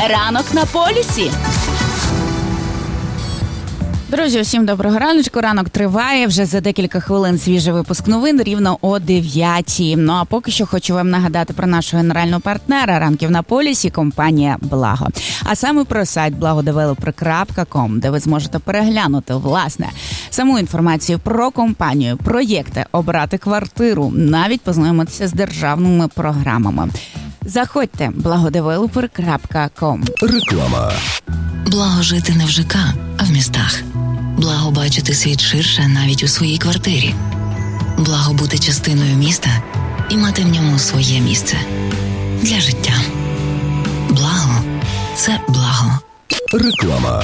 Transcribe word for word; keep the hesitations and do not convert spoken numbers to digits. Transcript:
Ранок на полюсі. Друзі, усім доброго раночку. Ранок триває. Вже за декілька хвилин свіжий випуск новин рівно о дев'ятій. Ну а поки що хочу вам нагадати про нашого генерального партнера ранків на полюсі – компанія «Благо». А саме про сайт благодевелопер крапка ком, де ви зможете переглянути, власне, саму інформацію про компанію, проєкти, обрати квартиру, навіть познайомитися з державними програмами. Заходьте – благодевелопер крапка ком. Реклама. Благо жити не в ЖК, а в містах. Благо бачити світ ширше навіть у своїй квартирі. Благо бути частиною міста і мати в ньому своє місце. Для життя. Благо – це благо. Реклама.